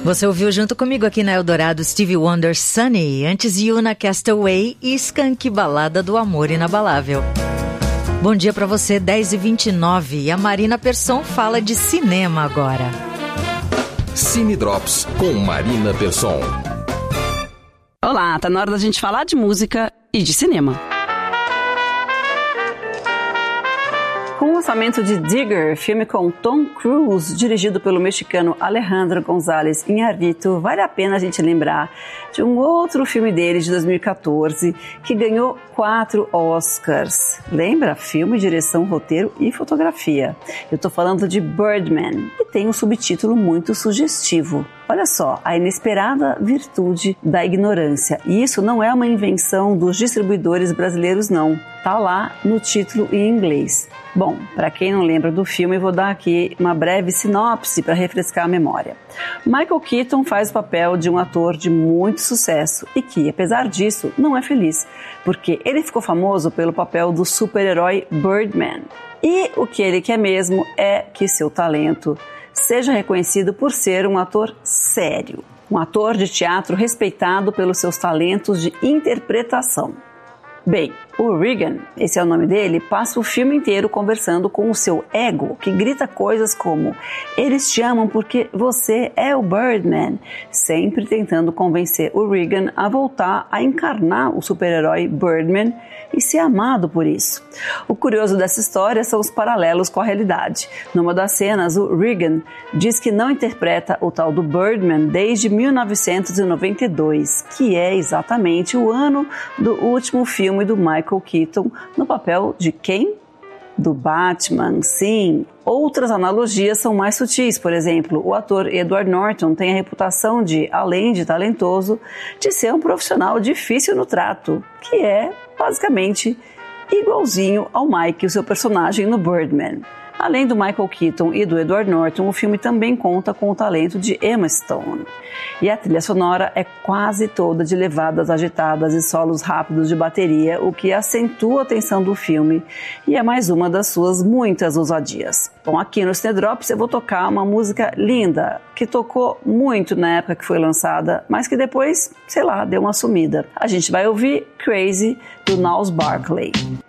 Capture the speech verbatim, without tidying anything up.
Você ouviu junto comigo aqui na Eldorado Stevie Wonder, Sunny, antes Yuna, Castaway e Skank, Balada do Amor Inabalável. Bom dia pra você, dez e vinte e nove, e a Marina Persson fala de cinema agora. Cine Drops com Marina Persson. Olá, tá na hora da gente falar de música e de cinema. Com o lançamento de Digger, filme com Tom Cruise, dirigido pelo mexicano Alejandro González Iñárritu, vale a pena a gente lembrar de um outro filme dele de dois mil e quatorze que ganhou quatro Oscars. Lembra? Filme, direção, roteiro e fotografia. Eu tô falando de Birdman e tem um subtítulo muito sugestivo. Olha só, a inesperada virtude da ignorância. E isso não é uma invenção dos distribuidores brasileiros, não. Tá lá no título em inglês. Bom, para quem não lembra do filme, eu vou dar aqui uma breve sinopse para refrescar a memória. Michael Keaton faz o papel de um ator de muito sucesso e que, apesar disso, não é feliz, porque ele ficou famoso pelo papel do super-herói Birdman. E o que ele quer mesmo é que seu talento seja reconhecido por ser um ator sério, um ator de teatro respeitado pelos seus talentos de interpretação. Bem, o Regan, esse é o nome dele, passa o filme inteiro conversando com o seu ego, que grita coisas como "eles te amam porque você é o Birdman", sempre tentando convencer o Regan a voltar a encarnar o super-herói Birdman e ser amado por isso. O curioso dessa história são os paralelos com a realidade. Numa das cenas, o Regan diz que não interpreta o tal do Birdman desde mil novecentos e noventa e dois, que é exatamente o ano do último filme do Michael Keaton no papel de quem? Do Batman, sim. Outras analogias são mais sutis, por exemplo, o ator Edward Norton tem a reputação de, além de talentoso, de ser um profissional difícil no trato, que é, basicamente, igualzinho ao Mike, o seu personagem no Birdman. Além do Michael Keaton e do Edward Norton, o filme também conta com o talento de Emma Stone. E a trilha sonora é quase toda de levadas agitadas e solos rápidos de bateria, o que acentua a tensão do filme e é mais uma das suas muitas ousadias. Bom, aqui no Cine Drops eu vou tocar uma música linda, que tocou muito na época que foi lançada, mas que depois, sei lá, deu uma sumida. A gente vai ouvir Crazy, do Gnarls Barkley.